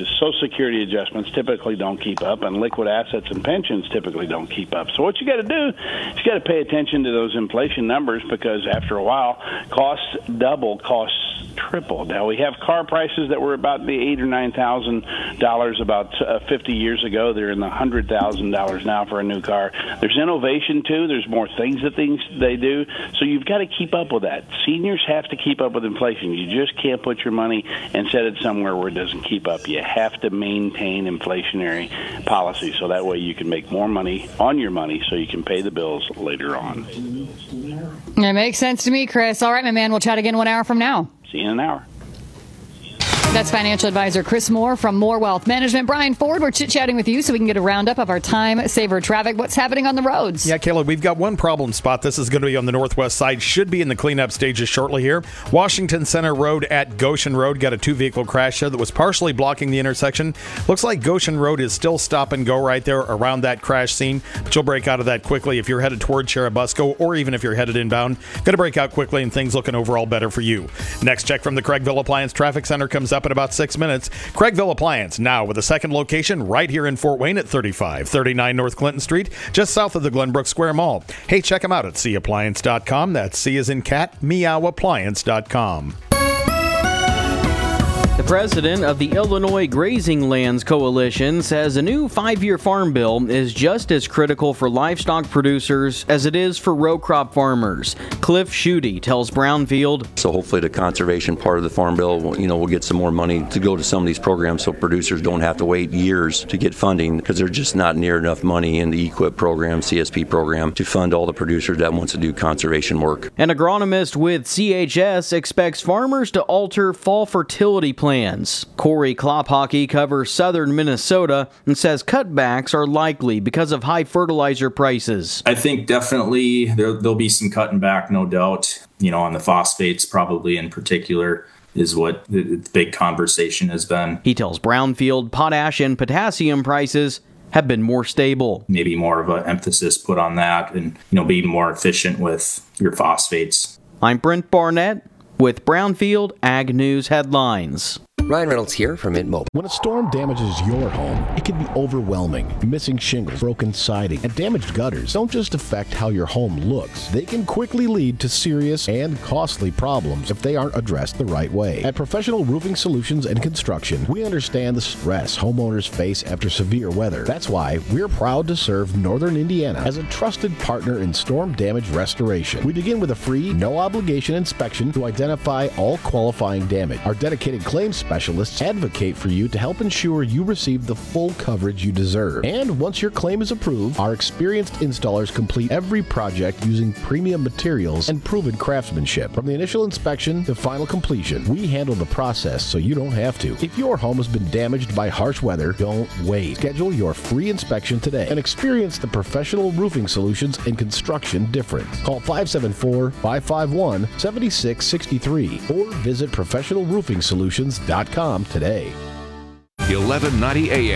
taxes. Social Security adjustments typically don't keep up, and liquid assets and pensions typically don't keep up. So what you got to do is you got to pay attention to those inflation numbers, because after a while, costs double, costs triple. Now, we have car prices that were about the $8,000 or $9,000 about 50 years ago. They're in the $100,000 now for a new car. There's innovation, too. There's more things they do. So you've got to keep up with that. Seniors have to keep up with inflation. You just can't put your money and set it somewhere where it doesn't keep up. You have to maintain inflationary policy, so that way you can make more money on your money so you can pay the bills later on. It makes sense to me, Chris. All right, my man, we'll chat again 1 hour from now. See you in an hour. That's financial advisor Chris Moore from Moore Wealth Management. Brian Ford, we're chit-chatting with you so we can get a roundup of our time saver traffic. What's happening on the roads? Yeah, Kayla, we've got one problem spot. This is going to be on the northwest side. Should be in the cleanup stages shortly here. Washington Center Road at Goshen Road got a two-vehicle crash there that was partially blocking the intersection. Looks like Goshen Road is still stop and go right there around that crash scene, but you'll break out of that quickly if you're headed toward Cherubusco, or even if you're headed inbound. Going to break out quickly, and things looking overall better for you. Next check from the Craigville Appliance Traffic Center comes up in about 6 minutes. Craigville Appliance, now with a second location right here in Fort Wayne at 3539 North Clinton Street, just south of the Glenbrook Square Mall. Hey, check them out at cappliance.com. That's C as in cat, meowappliance.com. The president of the Illinois Grazing Lands Coalition says a new 5-year farm bill is just as critical for livestock producers as it is for row crop farmers. Cliff Schutte tells Brownfield. So hopefully the conservation part of the farm bill, we'll get some more money to go to some of these programs so producers don't have to wait years to get funding, because there's just not near enough money in the EQIP program, CSP program, to fund all the producers that wants to do conservation work. An agronomist with CHS expects farmers to alter fall fertility plans. Corey Klophocky covers southern Minnesota and says cutbacks are likely because of high fertilizer prices. I think definitely there'll be some cutting back, no doubt. On the phosphates probably in particular is what the big conversation has been. He tells Brownfield potash and potassium prices have been more stable. Maybe more of an emphasis put on that and, be more efficient with your phosphates. I'm Brent Barnett with Brownfield Ag News Headlines. Ryan Reynolds here from Mint Mobile. When a storm damages your home, it can be overwhelming. Missing shingles, broken siding, and damaged gutters don't just affect how your home looks. They can quickly lead to serious and costly problems if they aren't addressed the right way. At Professional Roofing Solutions and Construction, we understand the stress homeowners face after severe weather. That's why we're proud to serve Northern Indiana as a trusted partner in storm damage restoration. We begin with a free, no-obligation inspection to identify all qualifying damage. Our dedicated claims specialists advocate for you to help ensure you receive the full coverage you deserve. And once your claim is approved, our experienced installers complete every project using premium materials and proven craftsmanship. From the initial inspection to final completion, we handle the process so you don't have to. If your home has been damaged by harsh weather, don't wait. Schedule your free inspection today and experience the Professional Roofing Solutions and Construction difference. Call 574-551-7663 or visit professionalroofingsolutions.com today. 1190 AM.